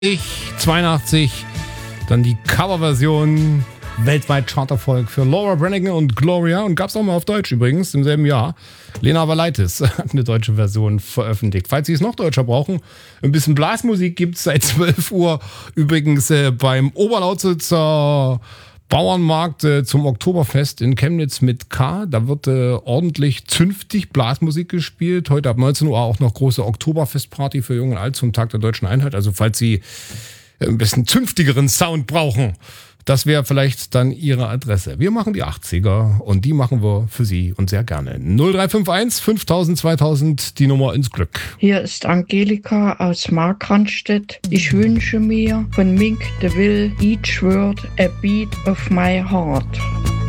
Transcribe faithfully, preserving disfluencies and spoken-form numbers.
Ich, zweiundachtzig, dann die Coverversion, weltweit Charterfolg für Laura Branigan und Gloria und gab's auch mal auf Deutsch übrigens im selben Jahr. Lena Valaitis hat eine deutsche Version veröffentlicht. Falls Sie es noch deutscher brauchen, ein bisschen Blasmusik gibt's seit zwölf Uhr übrigens äh, beim Oberlausitzer Bauernmarkt äh, zum Oktoberfest in Chemnitz mit K. Da wird äh, ordentlich zünftig Blasmusik gespielt. Heute ab neunzehn Uhr auch noch große Oktoberfestparty für Jung und Alt zum Tag der Deutschen Einheit. Also falls Sie ein bisschen zünftigeren Sound brauchen, das wäre vielleicht dann Ihre Adresse. Wir machen die achtziger und die machen wir für Sie und sehr gerne. null drei fünf eins fünftausend zweitausend, die Nummer ins Glück. Hier ist Angelika aus Markranstädt. Ich wünsche mir von Mink de Will Each Word a Beat of My Heart.